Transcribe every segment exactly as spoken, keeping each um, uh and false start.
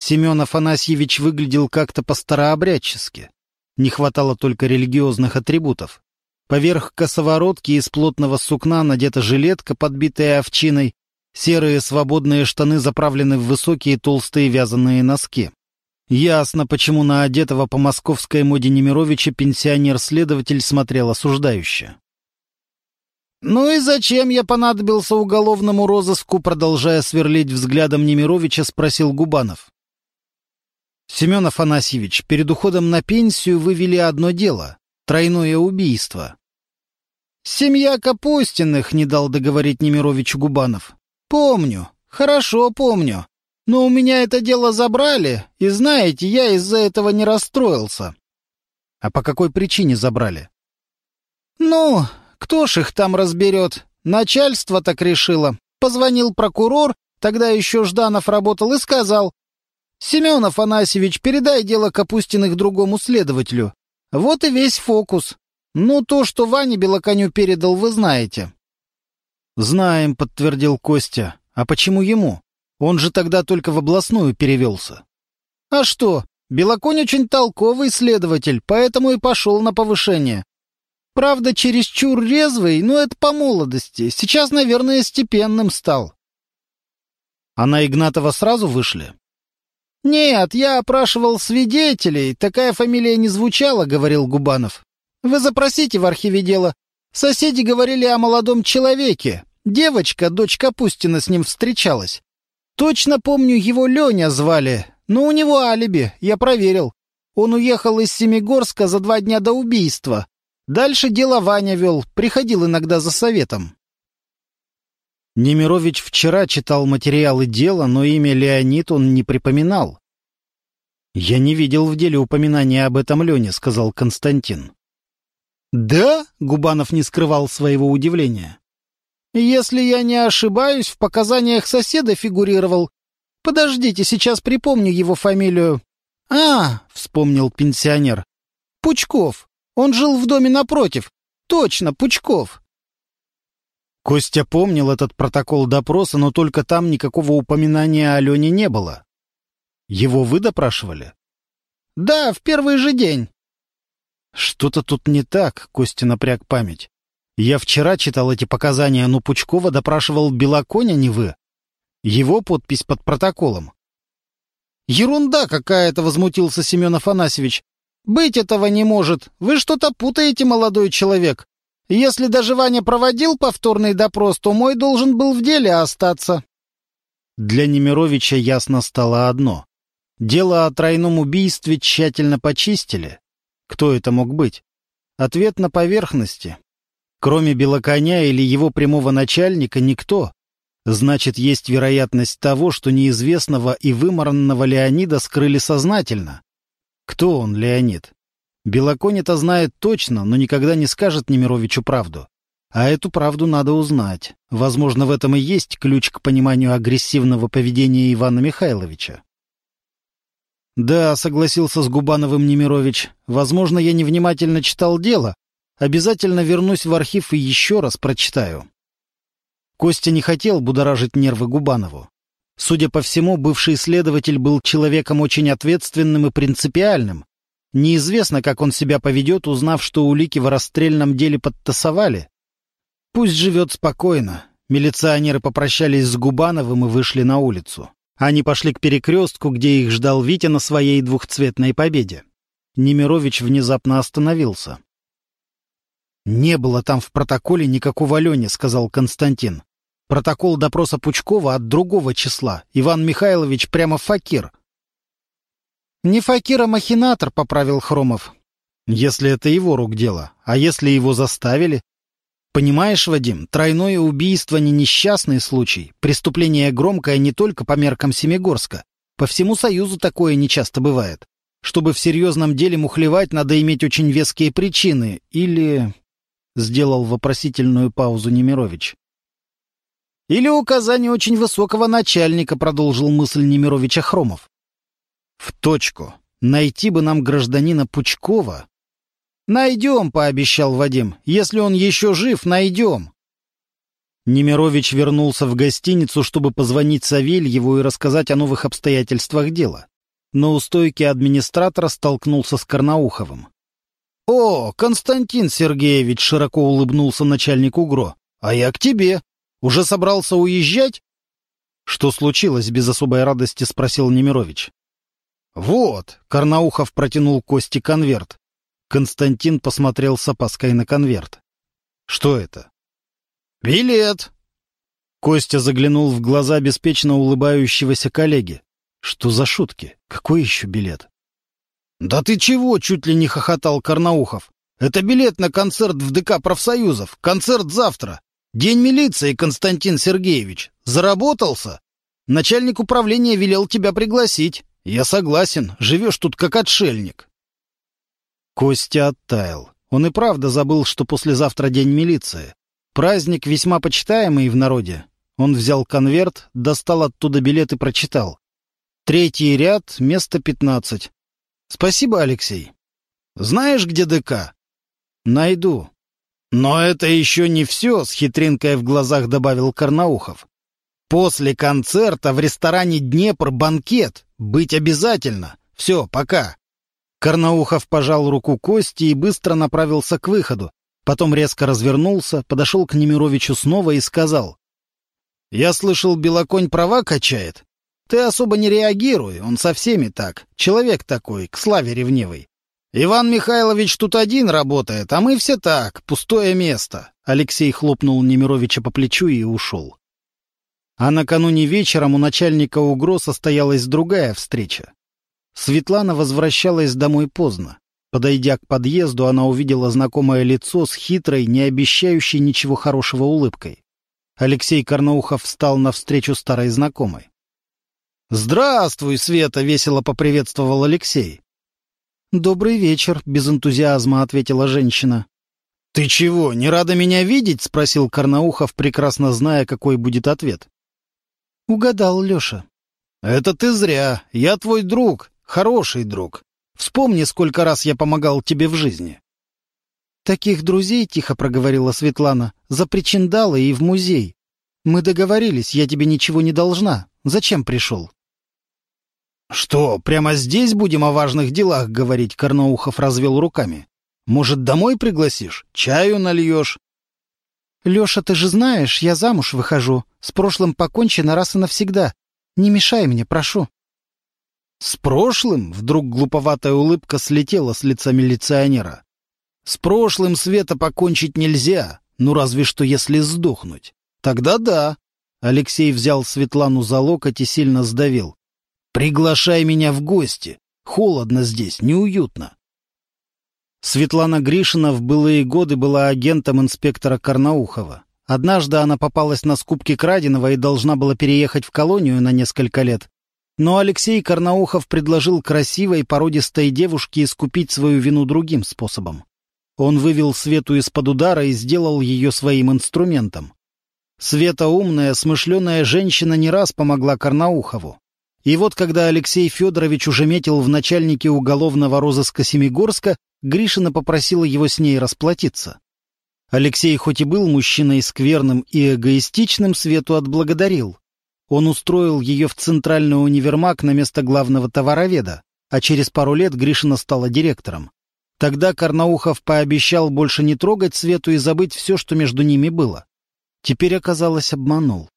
Семен Афанасьевич выглядел как-то по-старообрядчески. Не хватало только религиозных атрибутов. Поверх косоворотки из плотного сукна надета жилетка, подбитая овчиной. Серые свободные штаны заправлены в высокие толстые вязаные носки. Ясно, почему на одетого по московской моде Немировича пенсионер-следователь смотрел осуждающе. «Ну и зачем я понадобился уголовному розыску?» Продолжая сверлить взглядом Немировича, спросил Губанов. «Семен Афанасьевич, перед уходом на пенсию вы вели одно дело — тройное убийство». «Семья Капустиных», — не дал договорить Немировичу Губанов. «Помню, хорошо помню. Но у меня это дело забрали, и, знаете, я из-за этого не расстроился». «А по какой причине забрали?» «Ну, кто ж их там разберет? Начальство так решило. Позвонил прокурор, тогда еще Жданов работал, и сказал: «Семен Афанасьевич, передай дело Капустиных другому следователю». Вот и весь фокус. Ну, то, что Ване Белоконю передал, вы знаете. «Знаем», — подтвердил Костя. «А почему ему? Он же тогда только в областную перевелся». «А что? Белоконь очень толковый следователь, поэтому и пошел на повышение. Правда, чересчур резвый, но это по молодости. Сейчас, наверное, степенным стал». «А на Игнатова сразу вышли?» «Нет, я опрашивал свидетелей. Такая фамилия не звучала», — говорил Губанов. «Вы запросите в архиве дела. Соседи говорили о молодом человеке. Девочка, дочь Капустина, с ним встречалась. Точно помню, его Леня звали, но у него алиби, я проверил. Он уехал из Семигорска за два дня до убийства. Дальше дело Ваня вел, приходил иногда за советом». Немирович вчера читал материалы дела, но имя Леонид он не припоминал. «Я не видел в деле упоминания об этом Лене», — сказал Константин. «Да?» — Губанов не скрывал своего удивления. «Если я не ошибаюсь, в показаниях соседа фигурировал. Подождите, сейчас припомню его фамилию. А, — вспомнил пенсионер, — Пучков. Он жил в доме напротив. Точно, Пучков». Костя помнил этот протокол допроса, но только там никакого упоминания о Лене не было. Его вы допрашивали? «Да, в первый же день». «Что-то тут не так», — Костя напряг память. «Я вчера читал эти показания, но Пучкова допрашивал Белоконь, а не вы. Его подпись под протоколом». «Ерунда какая-то», — возмутился Семен Афанасьевич. «Быть этого не может. Вы что-то путаете, молодой человек. Если даже Ваня проводил повторный допрос, то мой должен был в деле остаться». Для Немировича ясно стало одно. Дело о тройном убийстве тщательно почистили. Кто это мог быть? Ответ на поверхности. Кроме Белоконя или его прямого начальника никто. Значит, есть вероятность того, что неизвестного и вымаранного Леонида скрыли сознательно. Кто он, Леонид? Белоконь это знает точно, но никогда не скажет Немировичу правду. А эту правду надо узнать. Возможно, в этом и есть ключ к пониманию агрессивного поведения Ивана Михайловича. «Да», — согласился с Губановым Немирович, — «возможно, я невнимательно читал дело. Обязательно вернусь в архив и еще раз прочитаю». Костя не хотел будоражить нервы Губанову. Судя по всему, бывший следователь был человеком очень ответственным и принципиальным. Неизвестно, как он себя поведет, узнав, что улики в расстрельном деле подтасовали. Пусть живет спокойно. Милиционеры попрощались с Губановым и вышли на улицу. Они пошли к перекрестку, где их ждал Витя на своей двухцветной победе. Немирович внезапно остановился. «Не было там в протоколе никакого Лени», — сказал Константин. «Протокол допроса Пучкова от другого числа. Иван Михайлович прямо факир». «Не факир, а махинатор», — поправил Хромов. «Если это его рук дело. А если его заставили?» «Понимаешь, Вадим, тройное убийство не несчастный случай. Преступление громкое не только по меркам Семигорска. По всему Союзу такое нечасто бывает. Чтобы в серьезном деле мухлевать, надо иметь очень веские причины. Или...» — сделал вопросительную паузу Немирович. «Или указание очень высокого начальника», — продолжил мысль Немировича Хромов. «В точку. Найти бы нам гражданина Пучкова». «Найдем», — пообещал Вадим. «Если он еще жив, найдем». Немирович вернулся в гостиницу, чтобы позвонить Савельеву и рассказать о новых обстоятельствах дела. но у стойки администратора столкнулся с Карнауховым. «О, Константин Сергеевич!» — широко улыбнулся начальник УГРО. «А я к тебе. Уже собрался уезжать?» «Что случилось?» — без особой радости спросил Немирович. «Вот!» — Карнаухов протянул Косте конверт. Константин посмотрел с опаской на конверт. «Что это?» «Билет!» Костя заглянул в глаза беспечно улыбающегося коллеги. «Что за шутки? Какой еще билет?» «Да ты чего?» — чуть ли не хохотал Карнаухов. «Это билет на концерт в ДК профсоюзов. Концерт завтра. День милиции, Константин Сергеевич. Заработался? Начальник управления велел тебя пригласить. Я согласен. Живешь тут как отшельник». Костя оттаял. Он и правда забыл, что послезавтра день милиции. Праздник весьма почитаемый в народе. Он взял конверт, достал оттуда билет и прочитал. Третий ряд, место пятнадцать. «Спасибо, Алексей. Знаешь, где ДК?» «Найду». «Но это еще не все», — с хитринкой в глазах добавил Карнаухов. «После концерта в ресторане «Днепр» банкет. Быть обязательно. Все, пока». Карнаухов пожал руку Кости и быстро направился к выходу. Потом резко развернулся, подошел к Немировичу снова и сказал. «Я слышал, Белоконь права качает. Ты особо не реагируй, он со всеми так. Человек такой, к славе ревнивый. Иван Михайлович тут один работает, а мы все так, пустое место». Алексей хлопнул Немировича по плечу и ушел. А накануне вечером у начальника УГРО состоялась другая встреча. Светлана возвращалась домой поздно. Подойдя к подъезду, она увидела знакомое лицо с хитрой, не обещающей ничего хорошего улыбкой. Алексей Карнаухов встал навстречу старой знакомой. «Здравствуй, Света!» — весело поприветствовал Алексей. «Добрый вечер», — без энтузиазма ответила женщина. «Ты чего, не рада меня видеть?» — спросил Карнаухов, прекрасно зная, какой будет ответ. «Угадал, Леша». «Это ты зря. Я твой друг, хороший друг. Вспомни, сколько раз я помогал тебе в жизни». «Таких друзей, — тихо проговорила Светлана, — за причиндалы и в музей. Мы договорились, я тебе ничего не должна. Зачем пришел?» «Что, прямо здесь будем о важных делах говорить?» — Карнаухов развел руками. «Может, домой пригласишь? Чаю нальешь?» «Леша, ты же знаешь, я замуж выхожу. С прошлым покончено раз и навсегда. Не мешай мне, прошу». «С прошлым?» — вдруг глуповатая улыбка слетела с лица милиционера. «С прошлым, Света, покончить нельзя, ну разве что если сдохнуть. Тогда да». Алексей взял Светлану за локоть и сильно сдавил. «Приглашай меня в гости. Холодно здесь, неуютно». Светлана Гришина в былые годы была агентом инспектора Карнаухова. Однажды она попалась на скупке краденого и должна была переехать в колонию на несколько лет. Но Алексей Карнаухов предложил красивой, породистой девушке искупить свою вину другим способом. Он вывел Свету из-под удара и сделал ее своим инструментом. Света умная, смышленая женщина не раз помогла Карнаухову. И вот когда Алексей Федорович уже метил в начальнике уголовного розыска Семигорска, Гришина попросила его с ней расплатиться. Алексей хоть и был мужчиной скверным и эгоистичным, Свету отблагодарил. Он устроил ее в центральный универмаг на место главного товароведа, а через пару лет Гришина стала директором. Тогда Карнаухов пообещал больше не трогать Свету и забыть все, что между ними было. Теперь, оказалось, обманул.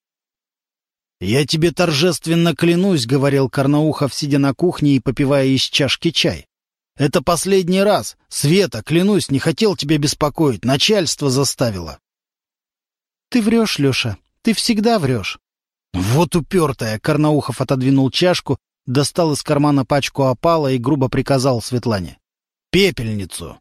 «Я тебе торжественно клянусь», — говорил Карнаухов, сидя на кухне и попивая из чашки чай. «Это последний раз. Света, клянусь, не хотел тебя беспокоить. Начальство заставило». «Ты врешь, Леша. Ты всегда врешь». «Вот упертая!» — Карнаухов отодвинул чашку, достал из кармана пачку опала и грубо приказал Светлане. «Пепельницу!»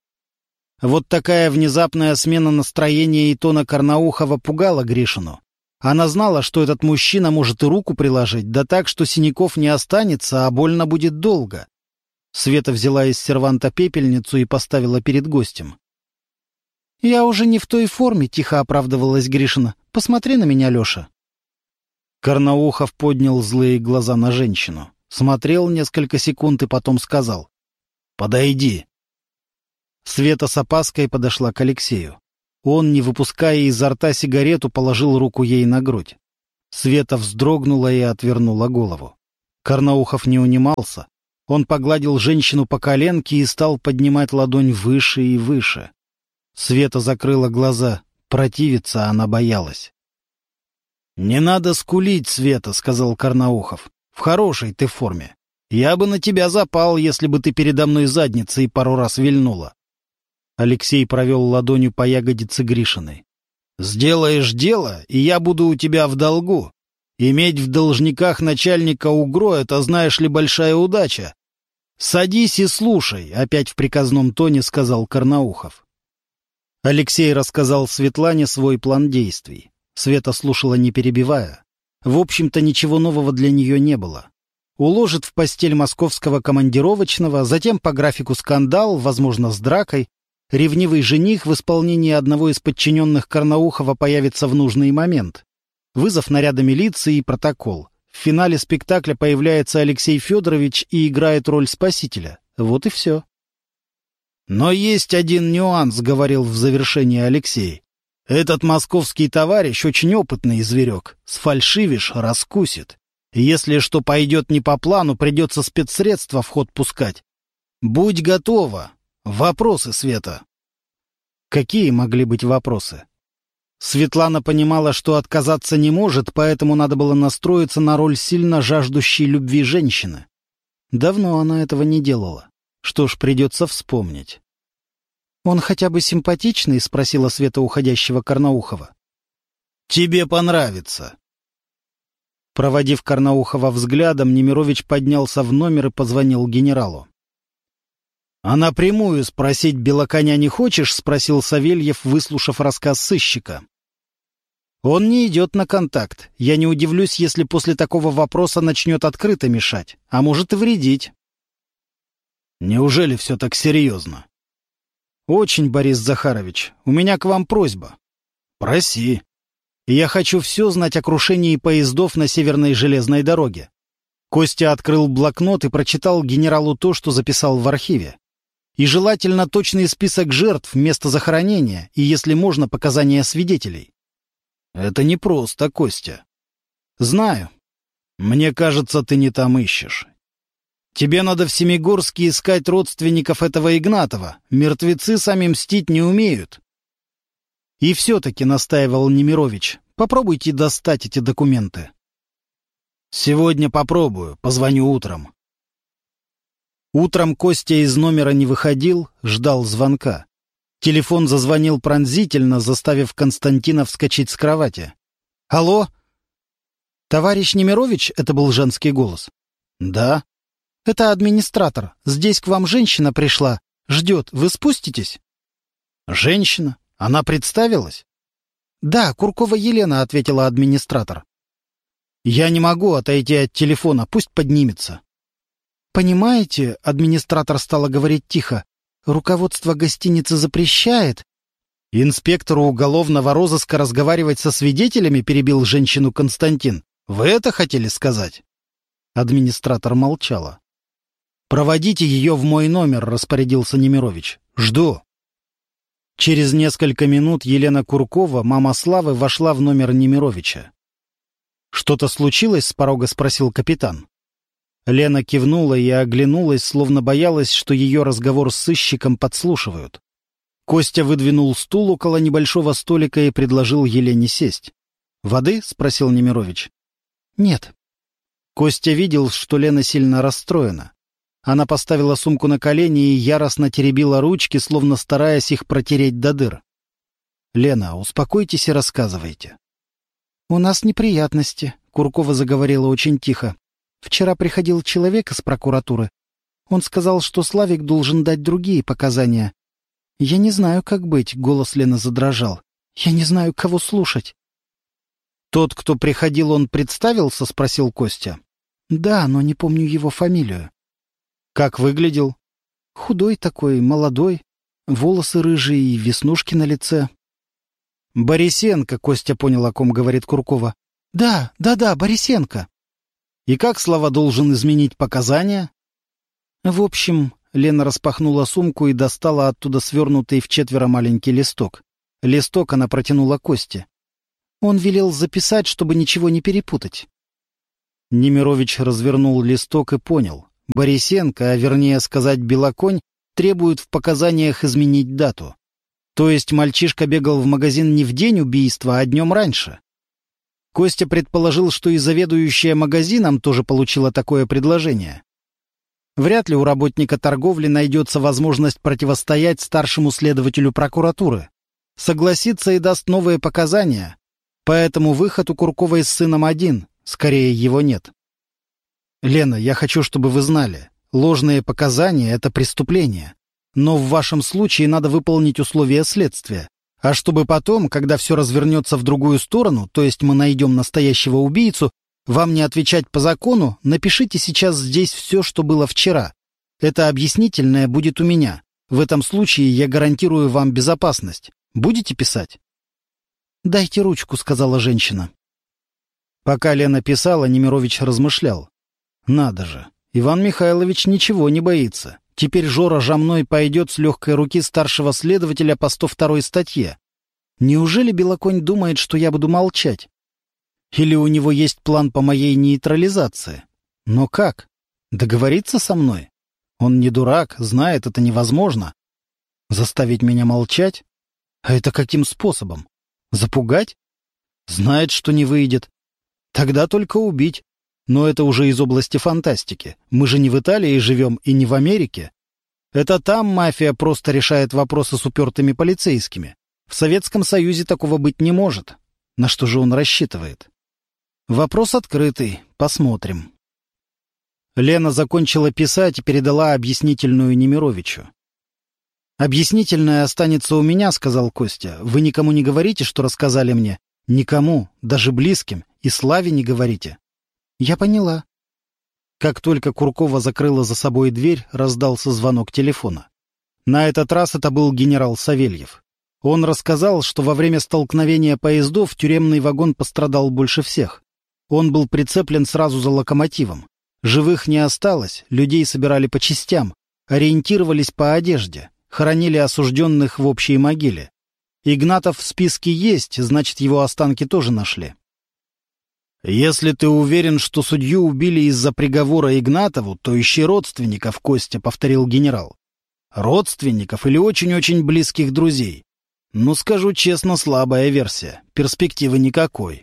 Вот такая внезапная смена настроения и тона Карнаухова пугала Гришину. Она знала, что этот мужчина может и руку приложить, да так, что синяков не останется, а больно будет долго. Света взяла из серванта пепельницу и поставила перед гостем. «Я уже не в той форме», — тихо оправдывалась Гришина. «Посмотри на меня, Леша». Карнаухов поднял злые глаза на женщину, смотрел несколько секунд и потом сказал: «Подойди». Света с опаской подошла к Алексею. Он, не выпуская изо рта сигарету, положил руку ей на грудь. Света вздрогнула и отвернула голову. Карнаухов не унимался. Он погладил женщину по коленке и стал поднимать ладонь выше и выше. Света закрыла глаза. Противиться она боялась. «Не надо скулить, Света», — сказал Карнаухов. «В хорошей ты форме. Я бы на тебя запал, если бы ты передо мной задницей пару раз вильнула». Алексей провел ладонью по ягодице Гришиной. «Сделаешь дело, и я буду у тебя в долгу. Иметь в должниках начальника УГРО — это, знаешь ли, большая удача. Садись и слушай», — опять в приказном тоне сказал Карнаухов. Алексей рассказал Светлане свой план действий. Света слушала, не перебивая. В общем-то, ничего нового для нее не было. Уложит в постель московского командировочного, затем по графику скандал, возможно, с дракой. Ревнивый жених в исполнении одного из подчиненных Карнаухова появится в нужный момент. Вызов наряда милиции и протокол. В финале спектакля появляется Алексей Федорович и играет роль спасителя. Вот и все. «Но есть один нюанс», — говорил в завершении Алексей. «Этот московский товарищ очень опытный зверек. Сфальшивишь — раскусит. Если что пойдет не по плану, придется спецсредства в ход пускать. Будь готова. Вопросы, Света». Какие могли быть вопросы? Светлана понимала, что отказаться не может, поэтому надо было настроиться на роль сильно жаждущей любви женщины. Давно она этого не делала. Что ж, придется вспомнить. «Он хотя бы симпатичный?» — спросила Света уходящего Карнаухова. «Тебе понравится». Проводив Карнаухова взглядом, Немирович поднялся в номер и позвонил генералу. «А напрямую спросить Белоконя не хочешь?» — спросил Савельев, выслушав рассказ сыщика. «Он не идет на контакт. Я не удивлюсь, если после такого вопроса начнет открыто мешать, а может и вредить». «Неужели все так серьезно?» «Очень, Борис Захарович. У меня к вам просьба». «Проси». «Я хочу все знать о крушении поездов на Северной железной дороге». Костя открыл блокнот и прочитал генералу то, что записал в архиве. И желательно точный список жертв, место захоронения и, если можно, показания свидетелей. Это непросто, Костя. Знаю. Мне кажется, ты не там ищешь. Тебе надо в Семигорске искать родственников этого Игнатова. Мертвецы сами мстить не умеют. И все-таки, настаивал Немирович, попробуйте достать эти документы. Сегодня попробую, позвоню утром. Утром Костя из номера не выходил, ждал звонка. Телефон зазвонил пронзительно, заставив Константина вскочить с кровати. «Алло?» «Товарищ Немирович?» — это был женский голос. «Да». «Это администратор. Здесь к вам женщина пришла. Ждет. Вы спуститесь?» «Женщина? Она представилась?» «Да, Куркова Елена», — ответила администратор. «Я не могу отойти от телефона. Пусть поднимется». «Понимаете», — администратор стала говорить тихо, «руководство гостиницы запрещает». «Инспектору уголовного розыска разговаривать со свидетелями?» — перебил женщину Константин. «Вы это хотели сказать?» Администратор молчала. «Проводите ее в мой номер», — распорядился Немирович. «Жду». Через несколько минут Елена Куркова, мама Славы, вошла в номер Немировича. «Что-то случилось?» — с порога спросил капитан. Лена кивнула и оглянулась, словно боялась, что ее разговор с сыщиком подслушивают. Костя выдвинул стул около небольшого столика и предложил Елене сесть. «Воды?» — спросил Немирович. «Нет». Костя видел, что Лена сильно расстроена. Она поставила сумку на колени и яростно теребила ручки, словно стараясь их протереть до дыр. «Лена, успокойтесь и рассказывайте». «У нас неприятности», — Куркова заговорила очень тихо. «Вчера приходил человек из прокуратуры. Он сказал, что Славик должен дать другие показания. Я не знаю, как быть», — голос Лены задрожал. «Я не знаю, кого слушать». «Тот, кто приходил, он представился?» — спросил Костя. «Да, но не помню его фамилию». «Как выглядел?» «Худой такой, молодой, волосы рыжие и веснушки на лице». «Борисенко», — Костя понял, о ком говорит Куркова. «Да, да-да, Борисенко». «И как Слава должен изменить показания?» «В общем...» — Лена распахнула сумку и достала оттуда свернутый в четверо маленький листок. Листок она протянула Косте. Он велел записать, чтобы ничего не перепутать. Немирович развернул листок и понял. Борисенко, а вернее сказать Белоконь, требует в показаниях изменить дату. То есть мальчишка бегал в магазин не в день убийства, а днем раньше. Костя предположил, что и заведующая магазином тоже получила такое предложение. Вряд ли у работника торговли найдется возможность противостоять старшему следователю прокуратуры. Согласится и даст новые показания. Поэтому выход у Курковой с сыном один, скорее его нет. Лена, я хочу, чтобы вы знали, ложные показания — это преступление. Но в вашем случае надо выполнить условия следствия. А чтобы потом, когда все развернется в другую сторону, то есть мы найдем настоящего убийцу, вам не отвечать по закону, напишите сейчас здесь все, что было вчера. Это объяснительное будет у меня. В этом случае я гарантирую вам безопасность. Будете писать? «Дайте ручку», — сказала женщина. Пока Лена писала, Немирович размышлял. «Надо же, Иван Михайлович ничего не боится. Теперь Жора Жамной пойдет с легкой руки старшего следователя по сто второй статье. Неужели Белоконь думает, что я буду молчать? Или у него есть план по моей нейтрализации? Но как? Договориться со мной? Он не дурак, знает, это невозможно. Заставить меня молчать? А это каким способом? Запугать? Знает, что не выйдет. Тогда только убить. Но это уже из области фантастики. Мы же не в Италии живем и не в Америке. Это там мафия просто решает вопросы с упертыми полицейскими. В Советском Союзе такого быть не может. На что же он рассчитывает? Вопрос открытый. Посмотрим. Лена закончила писать и передала объяснительную Немировичу. «Объяснительная останется у меня», — сказал Костя. «Вы никому не говорите, что рассказали мне? Никому, даже близким. И Славе не говорите». «Я поняла». Как только Куркова закрыла за собой дверь, раздался звонок телефона. На этот раз это был генерал Савельев. Он рассказал, что во время столкновения поездов тюремный вагон пострадал больше всех. Он был прицеплен сразу за локомотивом. Живых не осталось, людей собирали по частям, ориентировались по одежде, хоронили осужденных в общей могиле. Игнатов в списке есть, значит, его останки тоже нашли. «Если ты уверен, что судью убили из-за приговора Игнатову, то ищи родственников, Костя», — повторил генерал. «Родственников или очень-очень близких друзей? Ну, скажу честно, слабая версия. Перспективы никакой».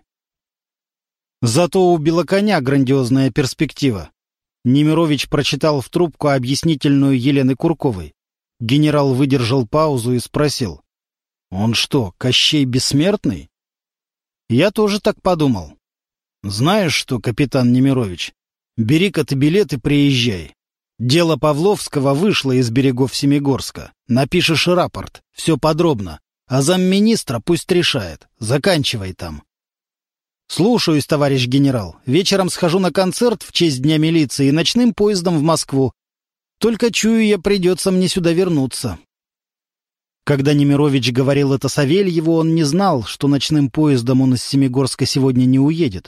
Зато у Белоконя грандиозная перспектива. Немирович прочитал в трубку объяснительную Елены Курковой. Генерал выдержал паузу и спросил. «Он что, Кощей Бессмертный?» «Я тоже так подумал. Знаешь что, капитан Немирович, бери-ка ты билет и приезжай. Дело Павловского вышло из берегов Семигорска. Напишешь рапорт, все подробно. А замминистра пусть решает. Заканчивай там». «Слушаюсь, товарищ генерал. Вечером схожу на концерт в честь Дня милиции и ночным поездом в Москву. Только чую я, придется мне сюда вернуться». Когда Немирович говорил это Савельеву, он не знал, что ночным поездом он из Семигорска сегодня не уедет.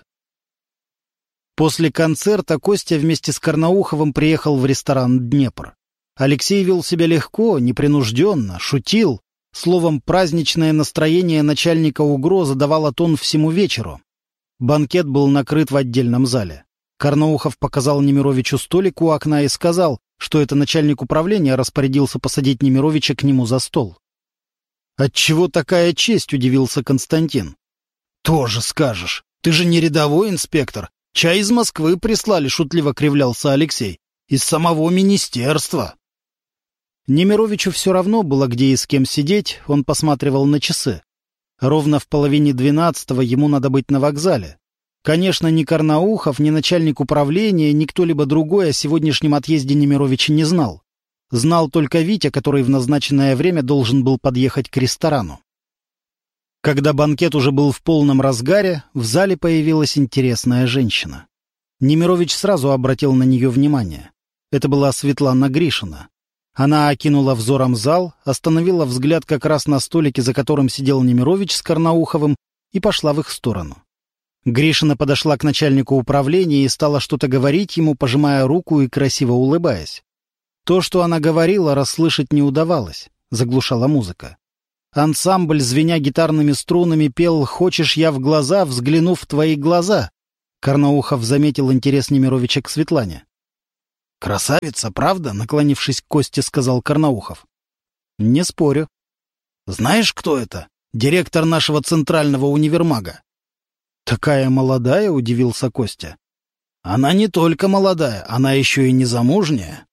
После концерта Костя вместе с Карнауховым приехал в ресторан «Днепр». Алексей вел себя легко, непринужденно, шутил. Словом, праздничное настроение начальника УГРО задавало тон всему вечеру. Банкет был накрыт в отдельном зале. Карнаухов показал Немировичу столик у окна и сказал, что это начальник управления распорядился посадить Немировича к нему за стол. «Отчего такая честь?» — удивился Константин. «Тоже скажешь. Ты же не рядовой инспектор. Чай из Москвы прислали», — шутливо кривлялся Алексей. «Из самого министерства». Немировичу все равно было, где и с кем сидеть, он посматривал на часы. Ровно в половине двенадцатого ему надо быть на вокзале. Конечно, ни Карнаухов, ни начальник управления, ни кто-либо другой о сегодняшнем отъезде Немировича не знал. Знал только Витя, который в назначенное время должен был подъехать к ресторану. Когда банкет уже был в полном разгаре, в зале появилась интересная женщина. Немирович сразу обратил на нее внимание. Это была Светлана Гришина. Она окинула взором зал, остановила взгляд как раз на столике, за которым сидел Немирович с Карнауховым, и пошла в их сторону. Гришина подошла к начальнику управления и стала что-то говорить ему, пожимая руку и красиво улыбаясь. То, что она говорила, расслышать не удавалось, заглушала музыка. Ансамбль, звеня гитарными струнами, пел «Хочешь, я в глаза, взглянув в твои глаза». Карнаухов заметил интерес Немировича к Светлане. «Красавица, правда?» — наклонившись к Косте, сказал Карнаухов. «Не спорю». «Знаешь, кто это? Директор нашего центрального универмага». «Такая молодая?» — удивился Костя. «Она не только молодая, она еще и незамужняя».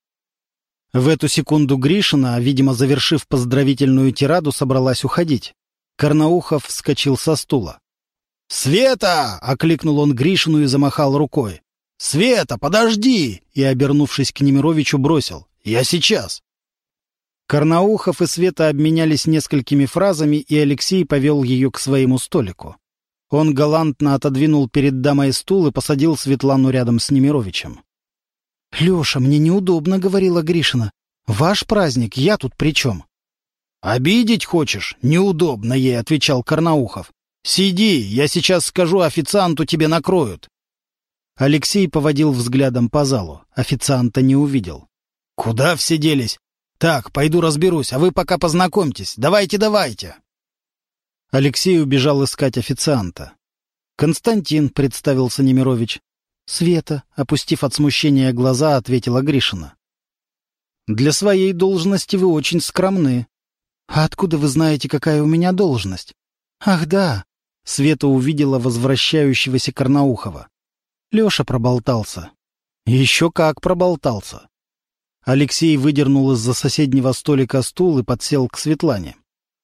В эту секунду Гришина, видимо, завершив поздравительную тираду, собралась уходить. Карнаухов вскочил со стула. «Света!» — окликнул он Гришину и замахал рукой. «Света, подожди!» И, обернувшись к Немировичу, бросил. «Я сейчас!» Карнаухов и Света обменялись несколькими фразами, и Алексей повел ее к своему столику. Он галантно отодвинул перед дамой стул и посадил Светлану рядом с Немировичем. «Леша, мне неудобно», — говорила Гришина. «Ваш праздник, я тут при чем?» «Обидеть хочешь? Неудобно ей», — отвечал Карнаухов. «Сиди, я сейчас скажу официанту, тебе накроют». Алексей поводил взглядом по залу. Официанта не увидел. «Куда все делись? Так, пойду разберусь, а вы пока познакомьтесь. Давайте, давайте». Алексей убежал искать официанта. «Константин», — представился Немирович. «Света», — опустив от смущения глаза, ответила Гришина. «Для своей должности вы очень скромны». «А откуда вы знаете, какая у меня должность?» «Ах, да», — Света увидела возвращающегося Карнаухова. Леша проболтался. Еще как проболтался. Алексей выдернул из-за соседнего столика стул и подсел к Светлане.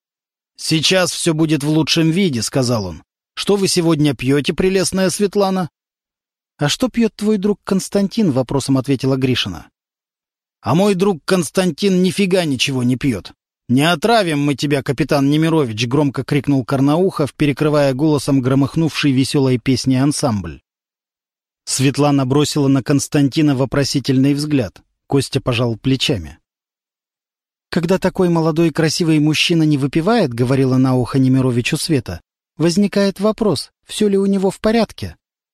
«Сейчас все будет в лучшем виде», — сказал он. «Что вы сегодня пьете, прелестная Светлана?» «А что пьет твой друг Константин?» — вопросом ответила Гришина. «А мой друг Константин нифига ничего не пьет. Не отравим мы тебя, капитан Немирович!» — громко крикнул Карнаухов, перекрывая голосом громыхнувший веселой песни ансамбль. Светлана бросила на Константина вопросительный взгляд. Костя пожал плечами. «Когда такой молодой и красивый мужчина не выпивает, — говорила на ухо Немировичу Света, — возникает вопрос, все ли у него в порядке?»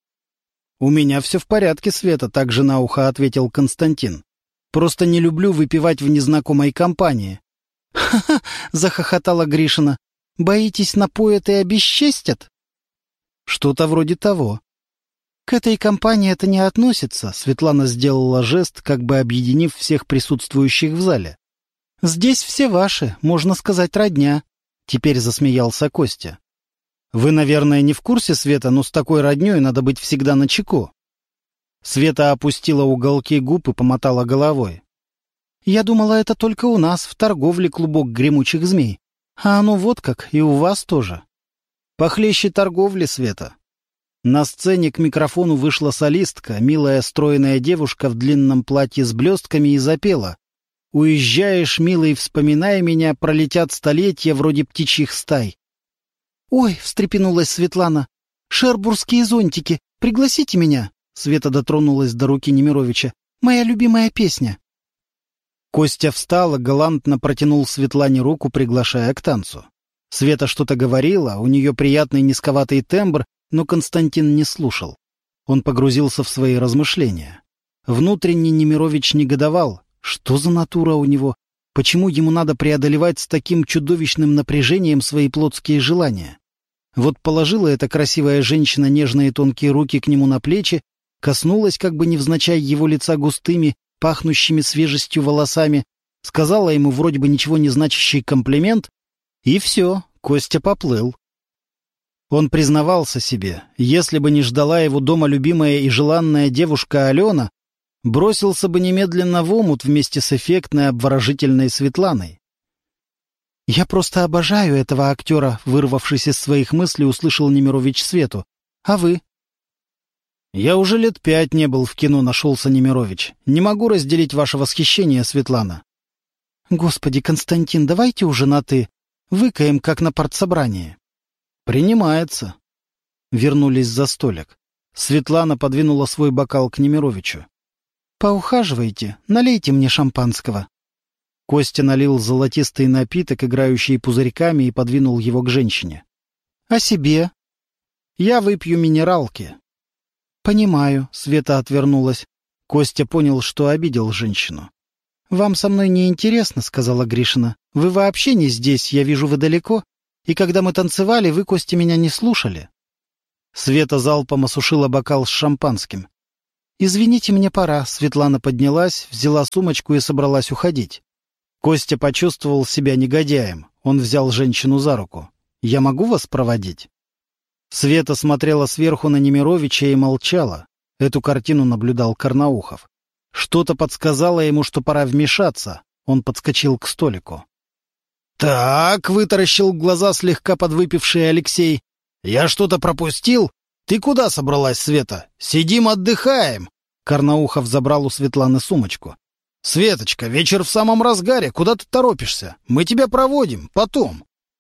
«У меня все в порядке, Света», — также на ухо ответил Константин. «Просто не люблю выпивать в незнакомой компании». «Ха-ха!» — захохотала Гришина. «Боитесь, напоят и обесчестят?» «Что-то вроде того». «К этой компании это не относится», — Светлана сделала жест, как бы объединив всех присутствующих в зале. «Здесь все ваши, можно сказать, родня», — теперь засмеялся Костя. «Вы, наверное, не в курсе, Света, но с такой роднёй надо быть всегда начеку». Света опустила уголки губ и помотала головой. «Я думала, это только у нас, в торговле клубок гремучих змей. А оно вот как, и у вас тоже». «Похлеще торговли, Света». На сцене к микрофону вышла солистка, милая стройная девушка в длинном платье с блестками, и запела. «Уезжаешь, милый, вспоминай меня, пролетят столетия вроде птичьих стай». «Ой!» — встрепенулась Светлана. «Шербургские зонтики! Пригласите меня!» Света дотронулась до руки Немировича. «Моя любимая песня!» Костя встал и галантно протянул Светлане руку, приглашая к танцу. Света что-то говорила, у нее приятный низковатый тембр, но Константин не слушал. Он погрузился в свои размышления. Внутренне Немирович негодовал. Что за натура у него? Почему ему надо преодолевать с таким чудовищным напряжением свои плотские желания? Вот положила эта красивая женщина нежные тонкие руки к нему на плечи, коснулась как бы невзначай его лица густыми, пахнущими свежестью волосами, сказала ему вроде бы ничего не значащий комплимент, и все, Костя поплыл. Он признавался себе, если бы не ждала его дома любимая и желанная девушка Алена, бросился бы немедленно в омут вместе с эффектной обворожительной Светланой. «Я просто обожаю этого актера», — вырвавшись из своих мыслей, услышал Немирович Свету. «А вы?» «Я уже лет пять не был в кино», — нашелся Немирович. «Не могу разделить ваше восхищение, Светлана». «Господи, Константин, давайте уже на «ты». Выкаем, как на партсобрании». «Принимается». Вернулись за столик. Светлана подвинула свой бокал к Немировичу. «Поухаживайте, налейте мне шампанского». Костя налил золотистый напиток, играющий пузырьками, и подвинул его к женщине. «А себе?» «Я выпью минералки». «Понимаю», — Света отвернулась. Костя понял, что обидел женщину. «Вам со мной не интересно», — сказала Гришина. «Вы вообще не здесь, я вижу, вы далеко. И когда мы танцевали, вы, Костя, меня не слушали». Света залпом осушила бокал с шампанским. «Извините, мне пора». Светлана поднялась, взяла сумочку и собралась уходить. Костя почувствовал себя негодяем. Он взял женщину за руку. «Я могу вас проводить?» Света смотрела сверху на Немировича и молчала. Эту картину наблюдал Карнаухов. Что-то подсказало ему, что пора вмешаться. Он подскочил к столику. «Так», — вытаращил глаза слегка подвыпивший Алексей. «Я что-то пропустил? Ты куда собралась, Света? Сидим, отдыхаем!» Карнаухов забрал у Светланы сумочку. «Светочка, вечер в самом разгаре. Куда ты торопишься? Мы тебя проводим. Потом».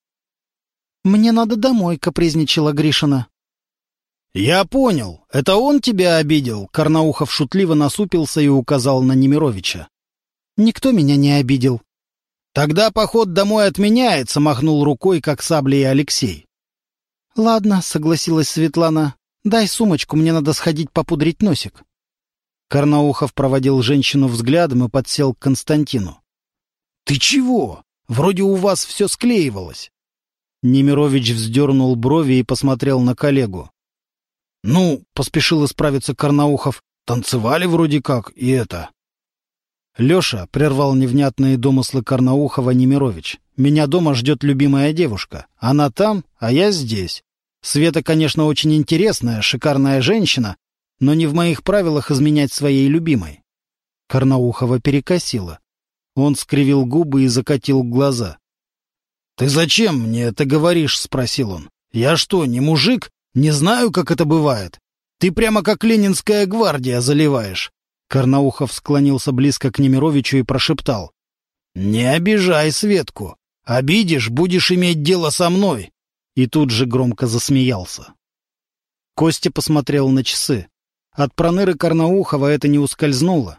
«Мне надо домой», — капризничала Гришина. «Я понял. Это он тебя обидел?» Карнаухов шутливо насупился и указал на Немировича. «Никто меня не обидел». «Тогда поход домой отменяется», — махнул рукой, как саблей Алексей. «Ладно», — согласилась Светлана. «Дай сумочку, мне надо сходить попудрить носик». Карнаухов проводил женщину взглядом и подсел к Константину. «Ты чего? Вроде у вас все склеивалось». Немирович вздернул брови и посмотрел на коллегу. «Ну, — поспешил исправиться Карнаухов, — танцевали вроде как, и это...» «Леша», — прервал невнятные домыслы Карнаухова Немирович, — «меня дома ждет любимая девушка. Она там, а я здесь. Света, конечно, очень интересная, шикарная женщина, но не в моих правилах изменять своей любимой». Карнаухова перекосило. Он скривил губы и закатил глаза. «Ты зачем мне это говоришь?» — спросил он. «Я что, не мужик? Не знаю, как это бывает. Ты прямо как Ленинская гвардия заливаешь». Карнаухов склонился близко к Немировичу и прошептал. «Не обижай Светку. Обидишь, будешь иметь дело со мной». И тут же громко засмеялся. Костя посмотрел на часы. От проныры Карнаухова это не ускользнуло.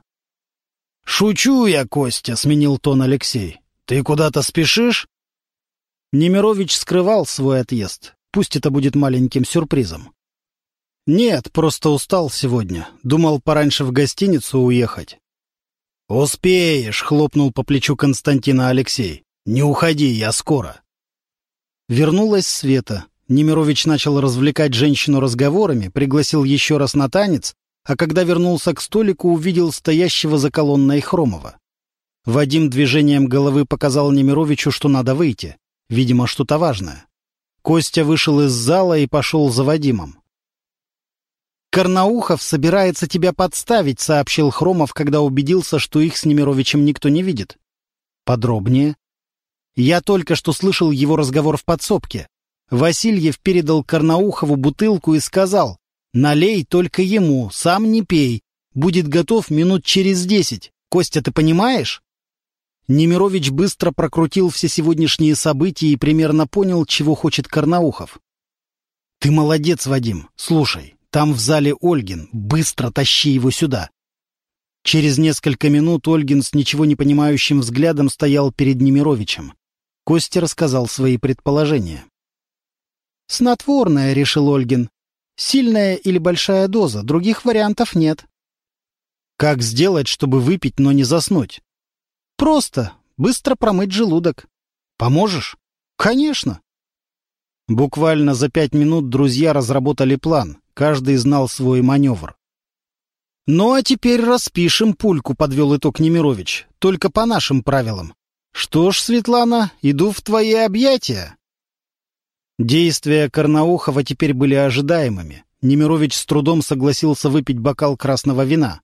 «Шучу я, Костя», — сменил тон Алексей. «Ты куда-то спешишь?» Немирович скрывал свой отъезд. Пусть это будет маленьким сюрпризом. «Нет, просто устал сегодня. Думал пораньше в гостиницу уехать». «Успеешь», — хлопнул по плечу Константина Алексей. «Не уходи, я скоро». Вернулась Света. Немирович начал развлекать женщину разговорами, пригласил еще раз на танец, а когда вернулся к столику, увидел стоящего за колонной Хромова. Вадим движением головы показал Немировичу, что надо выйти. Видимо, что-то важное. Костя вышел из зала и пошел за Вадимом. «Карнаухов собирается тебя подставить», — сообщил Хромов, когда убедился, что их с Немировичем никто не видит. «Подробнее?» «Я только что слышал его разговор в подсобке. Васильев передал Карнаухову бутылку и сказал: «Налей только ему, сам не пей. Будет готов минут через десять. Костя, ты понимаешь?» Немирович быстро прокрутил все сегодняшние события и примерно понял, чего хочет Карнаухов. «Ты молодец, Вадим. Слушай, там в зале Ольгин. Быстро тащи его сюда». Через несколько минут Ольгин с ничего не понимающим взглядом стоял перед Немировичем. Костя рассказал свои предположения. «Снотворное», — решил Ольгин. «Сильная или большая доза, других вариантов нет». «Как сделать, чтобы выпить, но не заснуть?» «Просто. Быстро промыть желудок». «Поможешь?» «Конечно». Буквально за пять минут друзья разработали план. Каждый знал свой маневр. «Ну а теперь распишем пульку», — подвел итог Немирович. «Только по нашим правилам. Что ж, Светлана, иду в твои объятия». Действия Карнаухова теперь были ожидаемыми. Немирович с трудом согласился выпить бокал красного вина.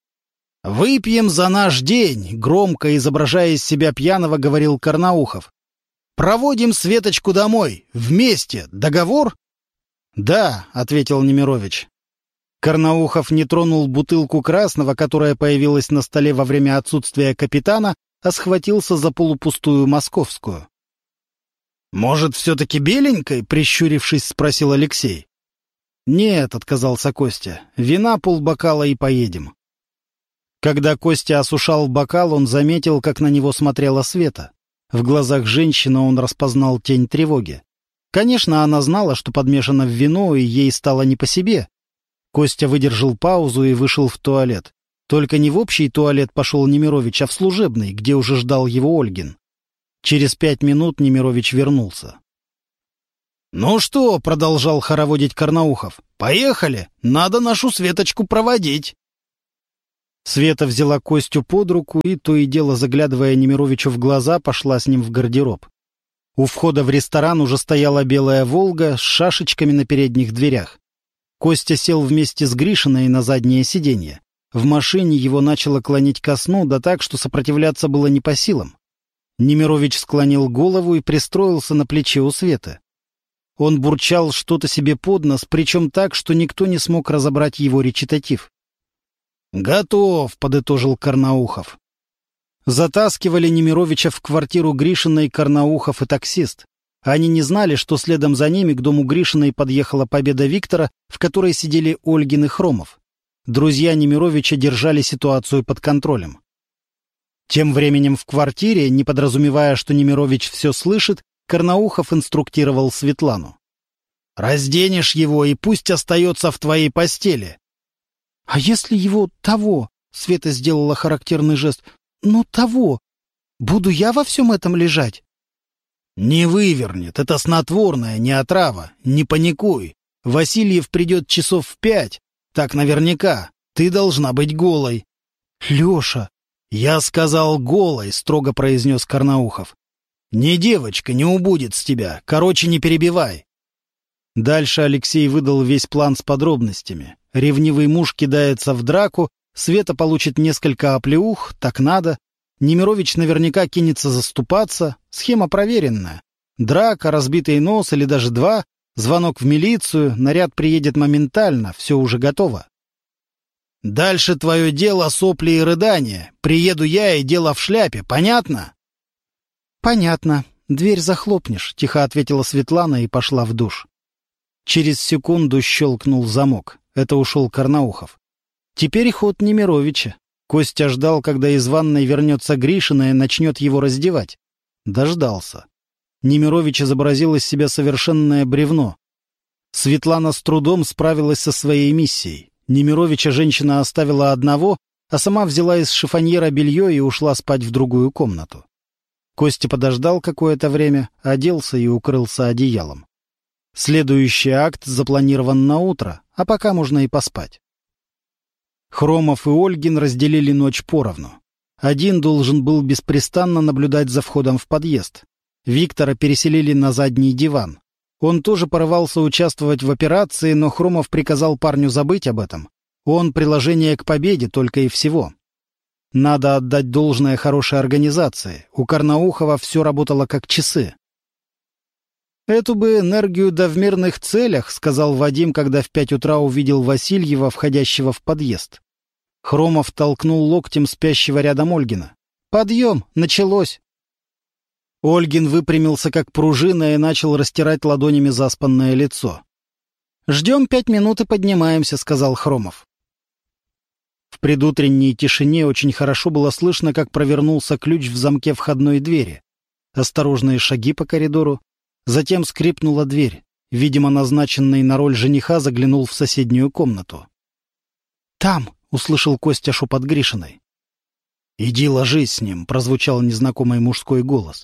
«Выпьем за наш день», — громко, изображая из себя пьяного, говорил Карнаухов. «Проводим Светочку домой. Вместе. Договор?» «Да», — ответил Немирович. Карнаухов не тронул бутылку красного, которая появилась на столе во время отсутствия капитана, а схватился за полупустую московскую. «Может, все-таки беленькой?» — прищурившись, спросил Алексей. «Нет», — отказался Костя, — «вина полбокала и поедем». Когда Костя осушал бокал, он заметил, как на него смотрела Света. В глазах женщины он распознал тень тревоги. Конечно, она знала, что подмешано в вино, и ей стало не по себе. Костя выдержал паузу и вышел в туалет. Только не в общий туалет пошел Немирович, а в служебный, где уже ждал его Ольгин. Через пять минут Немирович вернулся. «Ну что?» — продолжал хороводить Карнаухов. «Поехали! Надо нашу Светочку проводить!» Света взяла Костю под руку и, то и дело заглядывая Немировичу в глаза, пошла с ним в гардероб. У входа в ресторан уже стояла белая «Волга» с шашечками на передних дверях. Костя сел вместе с Гришиной на заднее сиденье. В машине его начало клонить ко сну, да так, что сопротивляться было не по силам. Немирович склонил голову и пристроился на плече у Светы. Он бурчал что-то себе под нос, причем так, что никто не смог разобрать его речитатив. «Готов», — подытожил Карнаухов. Затаскивали Немировича в квартиру Гришиной Карнаухов и таксист. Они не знали, что следом за ними к дому Гришиной подъехала «Победа Виктора», в которой сидели Ольгин и Хромов. Друзья Немировича держали ситуацию под контролем. Тем временем в квартире, не подразумевая, что Немирович все слышит, Карнаухов инструктировал Светлану. «Разденешь его, и пусть остается в твоей постели». «А если его того?» — Света сделала характерный жест. «Ну, того. Буду я во всем этом лежать?» «Не вывернет. Это снотворное, не отрава. Не паникуй. Васильев придет часов в пять. Так наверняка. Ты должна быть голой». «Леша!» «Я сказал голой», — строго произнес Карнаухов. «Не девочка, не убудет с тебя. Короче, не перебивай». Дальше Алексей выдал весь план с подробностями. Ревнивый муж кидается в драку, Света получит несколько оплеух, так надо. Немирович наверняка кинется заступаться. Схема проверенная. Драка, разбитый нос или даже два, звонок в милицию, наряд приедет моментально, все уже готово. «Дальше твое дело сопли и рыдания. Приеду я, и дело в шляпе. Понятно?» «Понятно. Дверь захлопнешь», — тихо ответила Светлана и пошла в душ. Через секунду щелкнул замок. Это ушел Карнаухов. Теперь ход Немировича. Костя ждал, когда из ванной вернется Гришина и начнет его раздевать. Дождался. Немирович изобразил из себя совершенное бревно. Светлана с трудом справилась со своей миссией. Немировича женщина оставила одного, а сама взяла из шифоньера белье и ушла спать в другую комнату. Костя подождал какое-то время, оделся и укрылся одеялом. Следующий акт запланирован на утро, а пока можно и поспать. Хромов и Ольгин разделили ночь поровну. Один должен был беспрестанно наблюдать за входом в подъезд. Виктора переселили на задний диван. Он тоже порывался участвовать в операции, но Хромов приказал парню забыть об этом. Он приложение к победе только и всего. Надо отдать должное хорошей организации. У Карнаухова все работало как часы. «Эту бы энергию да в мирных целях», — сказал Вадим, когда в пять утра увидел Васильева, входящего в подъезд. Хромов толкнул локтем спящего рядом Ольгина. «Подъем! Началось!» Ольгин выпрямился как пружина и начал растирать ладонями заспанное лицо. «Ждем пять минут и поднимаемся», — сказал Хромов. В предутренней тишине очень хорошо было слышно, как провернулся ключ в замке входной двери. Осторожные шаги по коридору. Затем скрипнула дверь. Видимо, назначенный на роль жениха заглянул в соседнюю комнату. «Там!» — услышал Костя шепот Гришиной. «Иди ложись с ним!» — прозвучал незнакомый мужской голос.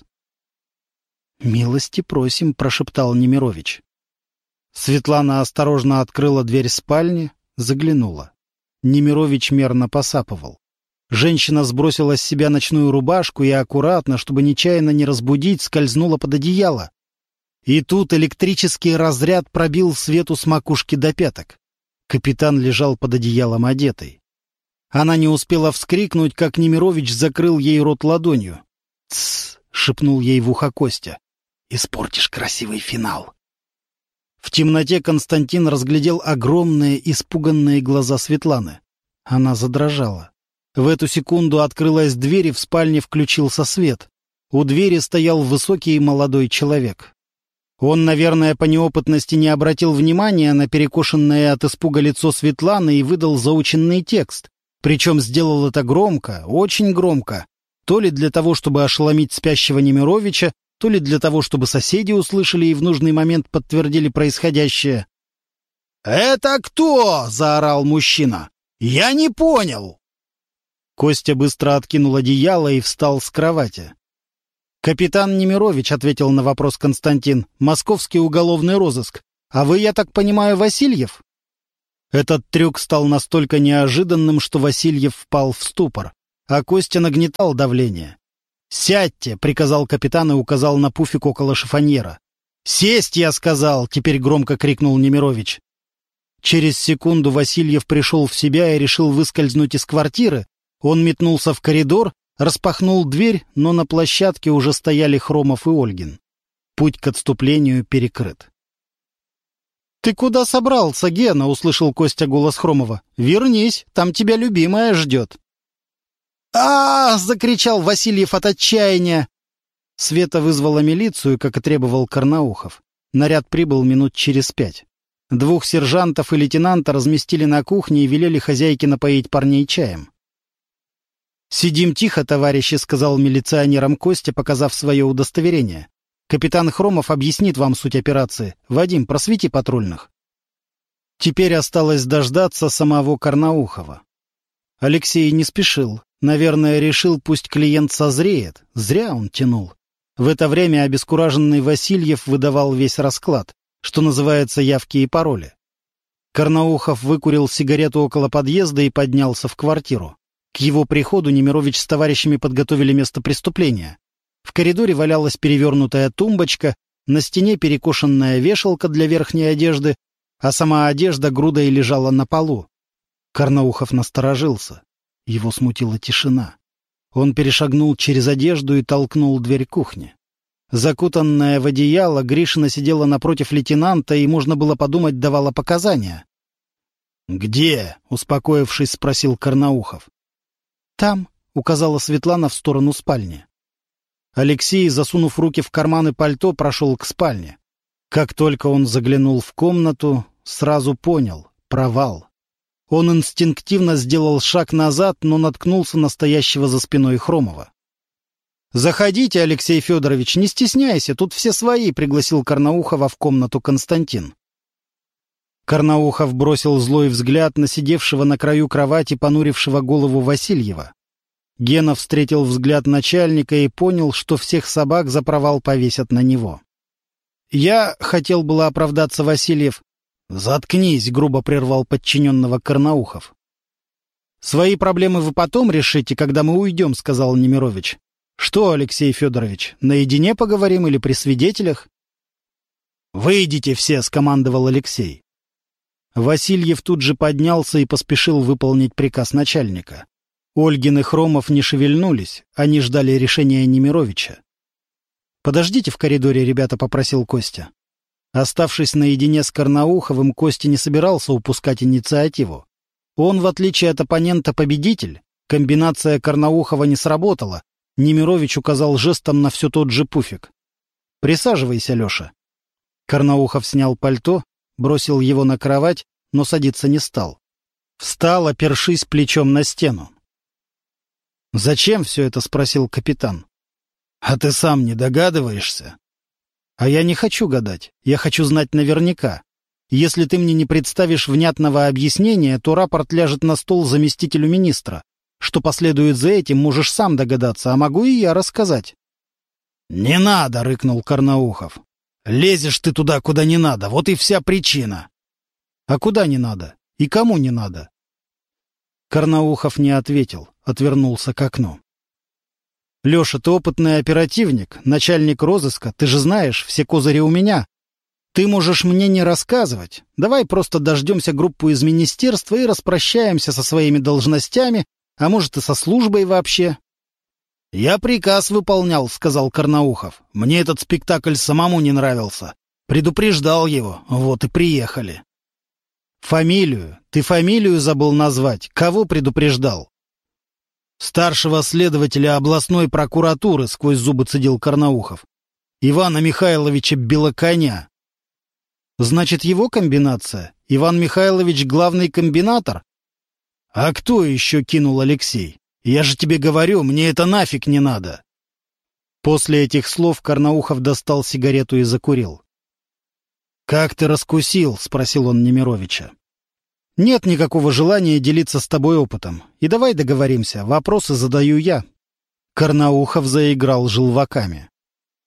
«Милости просим!» — прошептал Немирович. Светлана осторожно открыла дверь спальни, заглянула. Немирович мерно посапывал. Женщина сбросила с себя ночную рубашку и аккуратно, чтобы нечаянно не разбудить, скользнула под одеяло. И тут электрический разряд пробил Свету с макушки до пяток. Капитан лежал под одеялом одетый. Она не успела вскрикнуть, как Немирович закрыл ей рот ладонью. «Тссс!» — шепнул ей в ухо Костя. «Испортишь красивый финал!» В темноте Константин разглядел огромные, испуганные глаза Светланы. Она задрожала. В эту секунду открылась дверь, и в спальне включился свет. У двери стоял высокий молодой человек. Он, наверное, по неопытности не обратил внимания на перекошенное от испуга лицо Светланы и выдал заученный текст. Причем сделал это громко, очень громко. То ли для того, чтобы ошеломить спящего Немировича, то ли для того, чтобы соседи услышали и в нужный момент подтвердили происходящее. «Это кто?» — заорал мужчина. «Я не понял!» Костя быстро откинул одеяло и встал с кровати. «Капитан Немирович», — ответил на вопрос Константин, — «московский уголовный розыск. А вы, я так понимаю, Васильев?» Этот трюк стал настолько неожиданным, что Васильев впал в ступор, а Костя нагнетал давление. «Сядьте», — приказал капитан и указал на пуфик около шифоньера. «Сесть, я сказал!» — теперь громко крикнул Немирович. Через секунду Васильев пришел в себя и решил выскользнуть из квартиры. Он метнулся в коридор, распахнул дверь, но на площадке уже стояли Хромов и Ольгин. Путь к отступлению перекрыт. «Ты куда собрался, Гена?» — услышал Костя голос Хромова. «Вернись, там тебя любимая ждет». «А-а-а!» — закричал Васильев от отчаяния. Света вызвала милицию, как и требовал Карнаухов. Наряд прибыл минут через пять. Двух сержантов и лейтенанта разместили на кухне и велели хозяйке напоить парней чаем. «Сидим тихо, товарищи», — сказал милиционерам Костя, показав свое удостоверение. «Капитан Хромов объяснит вам суть операции. Вадим, просвети патрульных». Теперь осталось дождаться самого Карнаухова. Алексей не спешил. Наверное, решил, пусть клиент созреет. Зря он тянул. В это время обескураженный Васильев выдавал весь расклад, что называется явки и пароли. Карнаухов выкурил сигарету около подъезда и поднялся в квартиру. К его приходу Немирович с товарищами подготовили место преступления. В коридоре валялась перевернутая тумбочка, на стене перекошенная вешалка для верхней одежды, а сама одежда грудой лежала на полу. Карнаухов насторожился. Его смутила тишина. Он перешагнул через одежду и толкнул дверь кухни. Закутанная в одеяло, Гришина сидела напротив лейтенанта и, можно было подумать, давала показания. «Где?» — успокоившись, спросил Карнаухов. «Там», — указала Светлана в сторону спальни. Алексей, засунув руки в карманы пальто, прошел к спальне. Как только он заглянул в комнату, сразу понял — провал. Он инстинктивно сделал шаг назад, но наткнулся на стоящего за спиной Хромова. «Заходите, Алексей Федорович, не стесняйся, тут все свои», — пригласил Карнаухова в комнату Константин. Карнаухов бросил злой взгляд на сидевшего на краю кровати, понурившего голову Васильева. Гена встретил взгляд начальника и понял, что всех собак за провал повесят на него. «Я хотел было оправдаться, Васильев». «Заткнись», — грубо прервал подчиненного Карнаухов. «Свои проблемы вы потом решите, когда мы уйдем», — сказал Немирович. «Что, Алексей Федорович, наедине поговорим или при свидетелях?» «Выйдите все», — скомандовал Алексей. Васильев тут же поднялся и поспешил выполнить приказ начальника. Ольгин и Хромов не шевельнулись, они ждали решения Немировича. «Подождите в коридоре, ребята», — попросил Костя. Оставшись наедине с Карнауховым, Костя не собирался упускать инициативу. Он, в отличие от оппонента, победитель. Комбинация Карнаухова не сработала. Немирович указал жестом на все тот же пуфик. «Присаживайся, Леша». Карнаухов снял пальто, бросил его на кровать, но садиться не стал. Встал, опершись плечом на стену. «Зачем все это?» — спросил капитан. «А ты сам не догадываешься?» «А я не хочу гадать. Я хочу знать наверняка. Если ты мне не представишь внятного объяснения, то рапорт ляжет на стол заместителю министра. Что последует за этим, можешь сам догадаться, а могу и я рассказать». «Не надо!» — рыкнул Карнаухов. «Лезешь ты туда, куда не надо. Вот и вся причина». «А куда не надо? И кому не надо?» Карнаухов не ответил, отвернулся к окну. «Леша, ты опытный оперативник, начальник розыска, ты же знаешь, все козыри у меня. Ты можешь мне не рассказывать. Давай просто дождемся группу из министерства и распрощаемся со своими должностями, а может и со службой вообще». «Я приказ выполнял», — сказал Карнаухов. «Мне этот спектакль самому не нравился. Предупреждал его, вот и приехали». «Фамилию? Ты фамилию забыл назвать? Кого предупреждал?» «Старшего следователя областной прокуратуры», — сквозь зубы цедил Карнаухов. «Ивана Михайловича Белоконя». «Значит, его комбинация? Иван Михайлович главный комбинатор?» «А кто еще?» — кинул Алексей. «Я же тебе говорю, мне это нафиг не надо». После этих слов Карнаухов достал сигарету и закурил. «Как ты раскусил?» — спросил он Немировича. «Нет никакого желания делиться с тобой опытом. И давай договоримся, вопросы задаю я». Карнаухов заиграл желваками.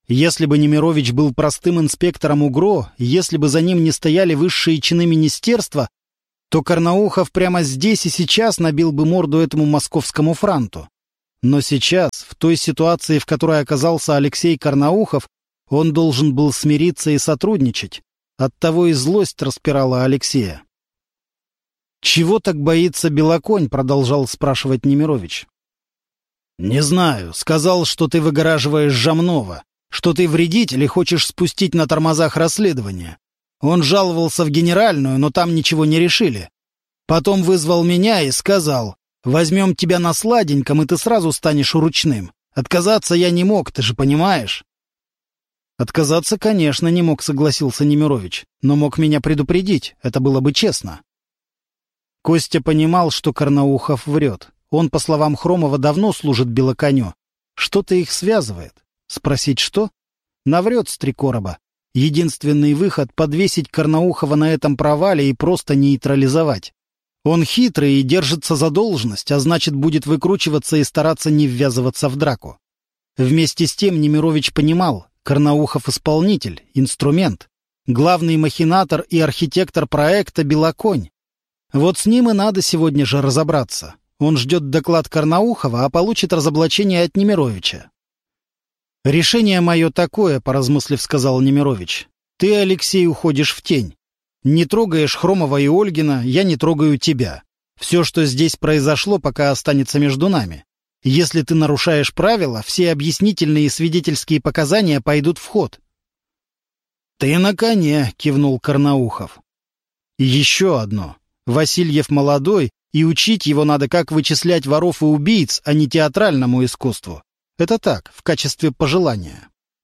Если бы Немирович был простым инспектором УГРО, если бы за ним не стояли высшие чины министерства, то Карнаухов прямо здесь и сейчас набил бы морду этому московскому франту. Но сейчас, в той ситуации, в которой оказался Алексей Карнаухов, он должен был смириться и сотрудничать. Оттого и злость распирала Алексея. «Чего так боится Белоконь?» — продолжал спрашивать Немирович. «Не знаю. Сказал, что ты выгораживаешь Жамнова, что ты вредитель и хочешь спустить на тормозах расследование. Он жаловался в генеральную, но там ничего не решили. Потом вызвал меня и сказал: возьмем тебя на сладеньком, и ты сразу станешь ручным. Отказаться я не мог, ты же понимаешь». «Отказаться, конечно, не мог», — согласился Немирович, «но мог меня предупредить, это было бы честно». Костя понимал, что Карнаухов врет. Он, по словам Хромова, давно служит Белоконю. Что-то их связывает. Спросить что? Наврет с три короба. Единственный выход — подвесить Карнаухова на этом провале и просто нейтрализовать. Он хитрый и держится за должность, а значит, будет выкручиваться и стараться не ввязываться в драку. Вместе с тем Немирович понимал, Карнаухов — исполнитель, инструмент, главный махинатор и архитектор проекта «Белоконь». Вот с ним и надо сегодня же разобраться. Он ждет доклад Карнаухова, а получит разоблачение от Немировича. «Решение мое такое», — поразмыслив, сказал Немирович. «Ты, Алексей, уходишь в тень. Не трогаешь Хромова и Ольгина, я не трогаю тебя. Все, что здесь произошло, пока останется между нами. Если ты нарушаешь правила, все объяснительные и свидетельские показания пойдут в ход». «Ты на коне», — кивнул Карнаухов. «И еще одно. Васильев молодой, и учить его надо, как вычислять воров и убийц, а не театральному искусству. Это так, в качестве пожелания».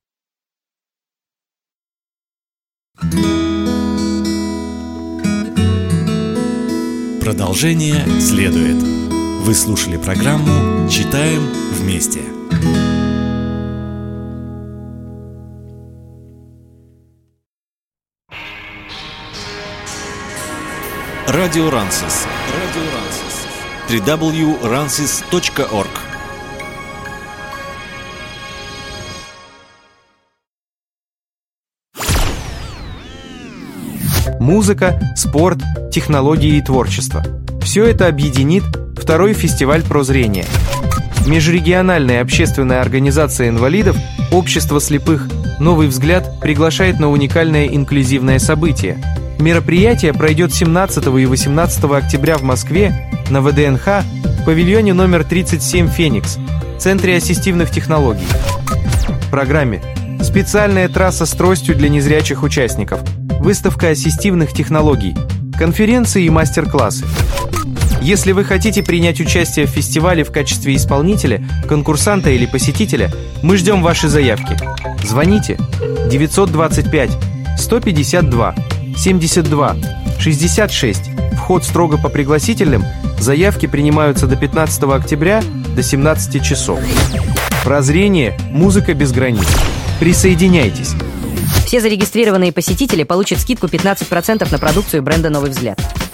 Продолжение следует. Вы слушали программу «Читаем вместе». Радио Рансис. Радио Рансис. дабл ю дабл ю дабл ю точка рансис точка орг. Музыка, спорт, технологии и творчество. Все это объединит второй фестиваль прозрения. Межрегиональная общественная организация инвалидов «Общество слепых. Новый взгляд» приглашает на уникальное инклюзивное событие. Мероприятие пройдет семнадцатого и восемнадцатого октября в Москве на вэ дэ эн ха в павильоне номер тридцать семь «Феникс», Центре ассистивных технологий. В программе специальная трасса с тростью для незрячих участников, выставка ассистивных технологий, конференции и мастер-классы. Если вы хотите принять участие в фестивале в качестве исполнителя, конкурсанта или посетителя, мы ждем ваши заявки. Звоните девятьсот двадцать пять сто пятьдесят два семьдесят два шестьдесят шесть. Вход строго по пригласительным. Заявки принимаются до пятнадцатого октября до семнадцати часов. Прозрение, музыка без границ. Присоединяйтесь. Все зарегистрированные посетители получат скидку пятнадцать процентов на продукцию бренда «Новый взгляд».